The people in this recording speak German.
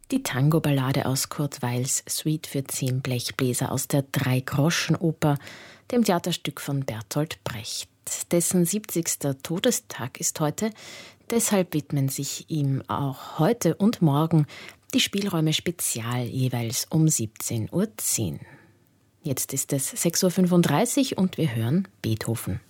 Die Tango-Ballade aus Kurt Weils Suite für 10 Blechbläser aus der Dreigroschenoper, dem Theaterstück von Bertolt Brecht. Dessen 70. Todestag ist heute, deshalb widmen sich ihm auch heute und morgen die Spielräume Spezial jeweils um 17:10 Uhr. Jetzt ist es 6:35 Uhr und wir hören Beethoven.